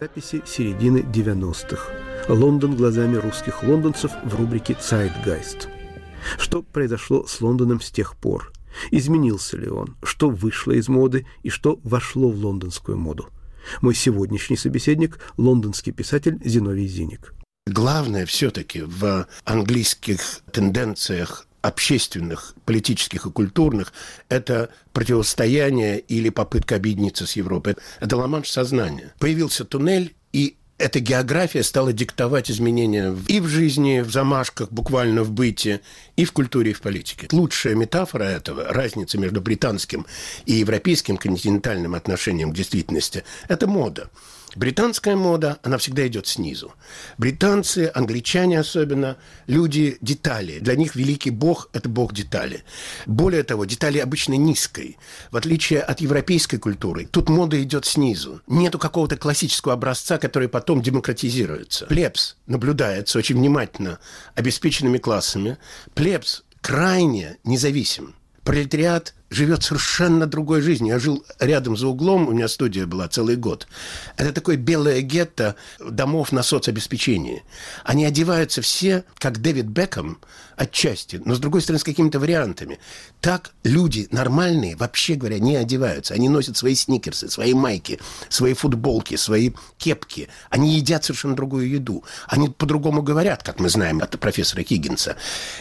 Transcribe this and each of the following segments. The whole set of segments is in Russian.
Записи середины 90-х. Лондон глазами русских лондонцев в рубрике «Zeitgeist». Что произошло с Лондоном с тех пор? Изменился ли он? Что вышло из моды и что вошло в лондонскую моду? Мой сегодняшний собеседник – лондонский писатель Зиновий Зиник. Главное все-таки в английских тенденциях общественных, политических и культурных – это противостояние или попытка объединиться с Европой. Это ла-манш сознания. Появился туннель, и эта география стала диктовать изменения и в жизни, в замашках, буквально в быте, и в культуре, и в политике. Лучшая метафора этого, разница между британским и европейским континентальным отношением к действительности – это мода. Британская мода, она всегда идет снизу. Британцы, англичане особенно, люди детали. Для них великий бог – это бог детали. Более того, детали обычно низкой. В отличие от европейской культуры, тут мода идет снизу. Нету какого-то классического образца, который потом демократизируется. Плебс наблюдается очень внимательно обеспеченными классами. Плебс крайне независим. Пролетариат живет совершенно другой жизнью. Я жил рядом за углом, у меня студия была целый год. Это такое белое гетто домов на соцобеспечении. Они одеваются все, как Дэвид Бекхэм, отчасти, но, с другой стороны, с какими-то вариантами. Так люди нормальные, вообще говоря, не одеваются. Они носят свои сникерсы, свои майки, свои футболки, свои кепки. Они едят совершенно другую еду. Они по-другому говорят, как мы знаем от профессора Хиггинса.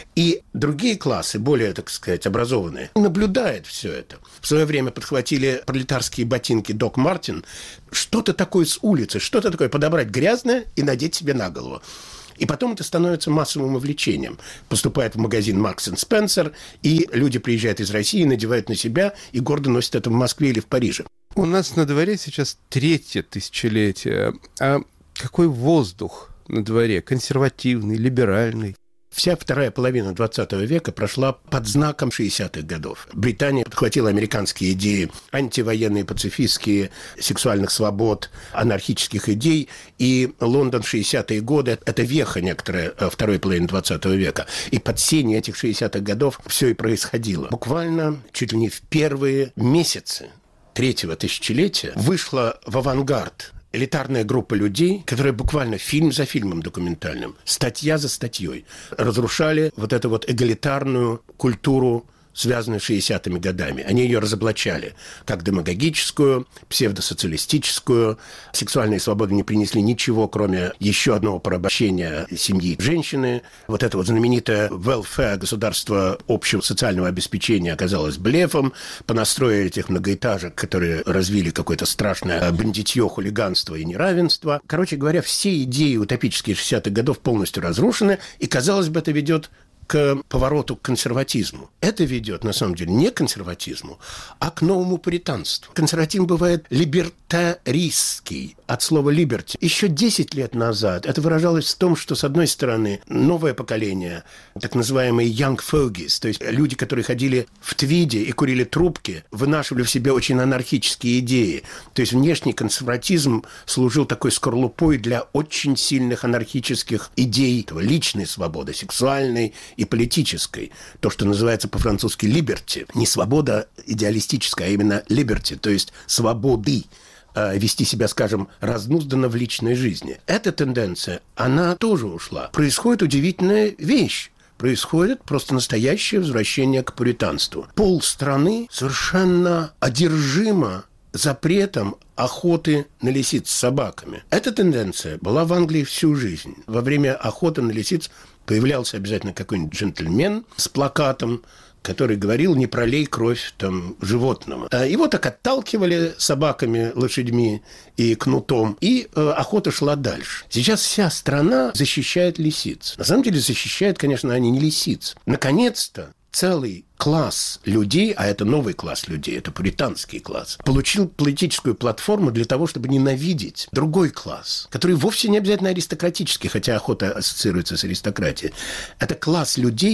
И другие классы, более, так сказать, образованные, наблюдают все это. В свое время подхватили пролетарские ботинки Док Мартин. Что-то такое с улицы, что-то такое подобрать грязное и надеть себе на голову. И потом это становится массовым увлечением. Поступает в магазин Marks & Spencer, и люди приезжают из России, надевают на себя и гордо носят это в Москве или в Париже. У нас на дворе сейчас 3-е тысячелетие. А какой воздух на дворе? Консервативный, либеральный? Вся вторая половина 20 века прошла под знаком 60-х годов. Британия подхватила американские идеи, антивоенные, пацифистские, сексуальных свобод, анархических идей. И Лондон в 60-е годы – это веха некоторая второй половины 20 века. И под сенью этих 60-х годов все и происходило. Буквально чуть ли не в первые месяцы 3-го тысячелетия вышла в авангард элитарная группа людей, которые буквально фильм за фильмом документальным, статья за статьей разрушали вот эту вот эгалитарную культуру, связанную с 60-ми годами. Они ее разоблачали как демагогическую, псевдосоциалистическую. Сексуальные свободы не принесли ничего, кроме еще одного порабощения семьи женщины. Вот это вот знаменитое welfare, государство общего социального обеспечения, оказалось блефом. Понастроили этих многоэтажек, которые развили какое-то страшное бандитье, хулиганство и неравенство. Короче говоря, все идеи утопические 60-х годов полностью разрушены, и, казалось бы, это ведет к повороту к консерватизму. Это ведет, на самом деле, не к консерватизму, а к новому пуританству. Консерватизм бывает либертаристский, от слова «liberty». Еще 10 лет назад это выражалось в том, что, с одной стороны, новое поколение, так называемые young fogies, то есть люди, которые ходили в твиде и курили трубки, вынашивали в себе очень анархические идеи. То есть внешний консерватизм служил такой скорлупой для очень сильных анархических идей личной свободы, сексуальной и политической. То, что называется по-французски liberty. Не свобода идеалистическая, а именно liberty, то есть свободы вести себя, скажем, разнузданно в личной жизни. Эта тенденция, она тоже ушла. Происходит удивительная вещь. Происходит просто настоящее возвращение к пуританству. Полстраны совершенно одержимо запретом охоты на лисиц с собаками. Эта тенденция была в Англии всю жизнь. Во время охоты на лисиц появлялся обязательно какой-нибудь джентльмен с плакатом, который говорил: не пролей кровь там животного. Его так отталкивали собаками, лошадьми и кнутом, и охота шла дальше. Сейчас вся страна защищает лисиц. На самом деле защищает, конечно, они не лисиц. Наконец-то целый класс людей, а это новый класс людей, это пуританский класс, получил политическую платформу для того, чтобы ненавидеть другой класс, который вовсе не обязательно аристократический, хотя охота ассоциируется с аристократией. Это класс людей,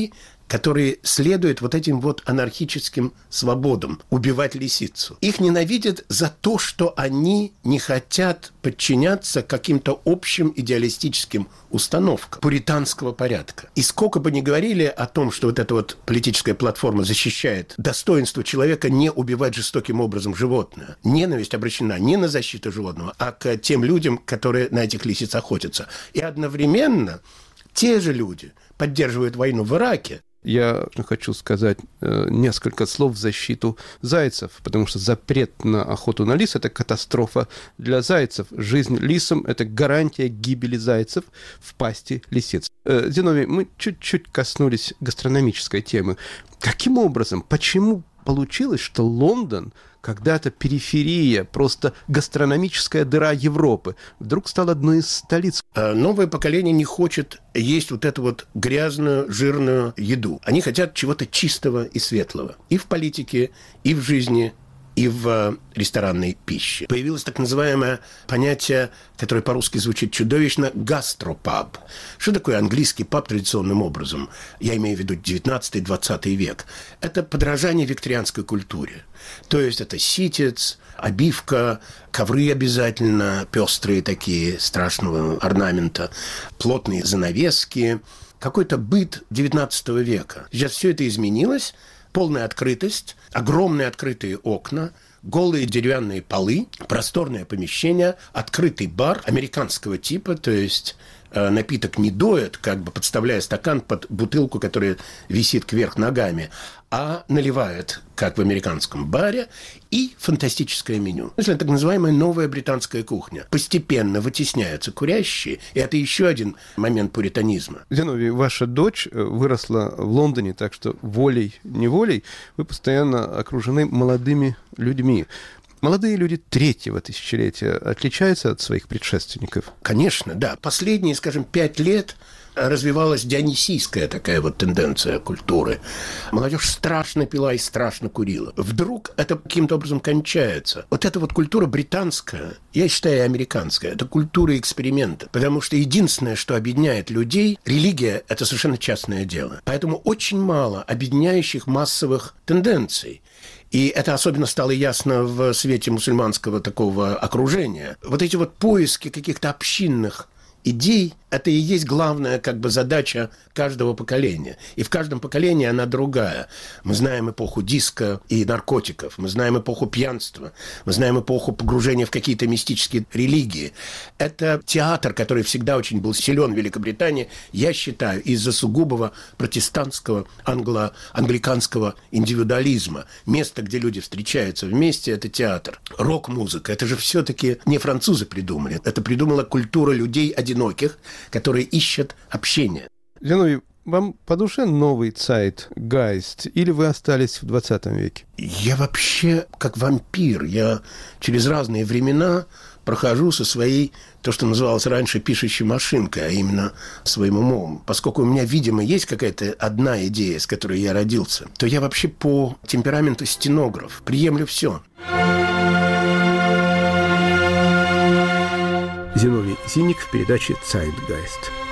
которые следуют вот этим вот анархическим свободам, убивать лисицу. Их ненавидят за то, что они не хотят подчиняться каким-то общим идеалистическим установкам пуританского порядка. И сколько бы ни говорили о том, что вот эта вот политическая платформа защищает достоинство человека не убивать жестоким образом животное, ненависть обращена не на защиту животного, а к тем людям, которые на этих лисиц охотятся. И одновременно те же люди поддерживают войну в Ираке. Я хочу сказать несколько слов в защиту зайцев, потому что запрет на охоту на лис – это катастрофа для зайцев. Жизнь лисам – это гарантия гибели зайцев в пасти лисиц. Зиновий, мы чуть-чуть коснулись гастрономической темы. Каким образом, почему получилось, что Лондон, когда-то периферия, просто гастрономическая дыра Европы, вдруг стал одной из столиц? Новое поколение не хочет есть вот эту вот грязную, жирную еду. Они хотят чего-то чистого и светлого. И в политике, и в жизни, и в ресторанной пище. Появилось так называемое понятие, которое по-русски звучит чудовищно, гастропаб. Что такое английский паб традиционным образом? Я имею в виду 19-20 век. Это подражание викторианской культуре. То есть это ситец, обивка, ковры обязательно, пестрые такие, страшного орнамента, плотные занавески, какой-то быт 19 века. Сейчас все это изменилось. Полная открытость, огромные открытые окна, голые деревянные полы, просторное помещение, открытый бар американского типа, то есть напиток не доят, как бы подставляя стакан под бутылку, которая висит кверх ногами, а наливают, как в американском баре, и фантастическое меню. Это так называемая новая британская кухня. Постепенно вытесняются курящие, и это еще один момент пуританизма. Зиновий, ваша дочь выросла в Лондоне, так что волей-неволей вы постоянно окружены молодыми людьми. Молодые люди третьего тысячелетия отличаются от своих предшественников? Конечно, да. Последние, скажем, 5 лет развивалась дионисийская такая вот тенденция культуры. Молодежь страшно пила и страшно курила. Вдруг это каким-то образом кончается. Вот эта вот культура британская, я считаю, американская, это культура эксперимента. Потому что единственное, что объединяет людей, религия – это совершенно частное дело. Поэтому очень мало объединяющих массовых тенденций. И это особенно стало ясно в свете мусульманского такого окружения. Вот эти вот поиски каких-то общинных идей – это и есть главная как бы задача каждого поколения. И в каждом поколении она другая. Мы знаем эпоху диска и наркотиков, мы знаем эпоху пьянства, мы знаем эпоху погружения в какие-то мистические религии. Это театр, который всегда очень был силен в Великобритании, я считаю, из-за сугубого протестантского, англиканского индивидуализма. Место, где люди встречаются вместе, это театр. Рок-музыка, это же все-таки не французы придумали. Это придумала культура людей одиноких, которые ищут общение. Зиновий, вам по душе новый Zeitgeist, или вы остались в 20 веке? Я вообще как вампир. Я через разные времена прохожу со своей, то, что называлось раньше, пишущей машинкой, а именно своим умом. Поскольку у меня, видимо, есть какая-то одна идея, с которой я родился, то я вообще по темпераменту стенограф. Приемлю все. Зиновий Зинник в передаче «Zeitgeist».